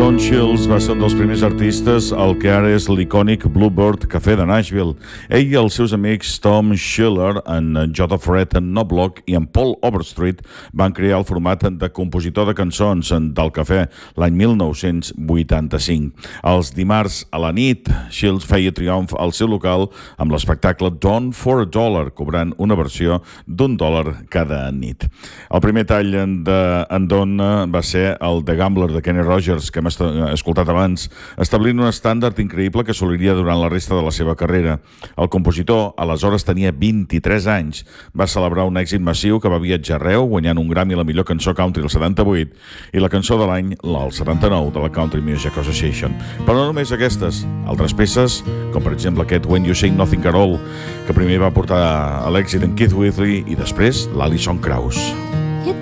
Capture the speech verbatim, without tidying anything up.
Don Shields va ser un dels primers artistes al que ara és l'icònic Bluebird Café de Nashville. Ell i els seus amics Tom Schiller, en J. Fred Knobloch i en Paul Overstreet van crear el format de compositor de cançons del cafè l'any mil nou-cents vuitanta-cinc. Els dimarts a la nit, Shields feia triomf al seu local amb l'espectacle Don for a Dollar, cobrant una versió d'un dòlar cada nit. El primer tall d'en Don va ser el The Gambler de Kenny Rogers, que hem escoltat abans, establint un estàndard increïble que assoliria durant la resta de la seva carrera. El compositor, aleshores, tenia vint-i-tres anys. Va celebrar un èxit massiu que va viatjar arreu, guanyant un Grammy a la millor cançó country el setanta-vuit i la cançó de l'any, el setanta-nou, de la Country Music Association. Però no només aquestes, altres peces, com per exemple aquest When You Say Nothing at All, que primer va portar a l'èxit en Keith Whitley i després l'Alison Krauss.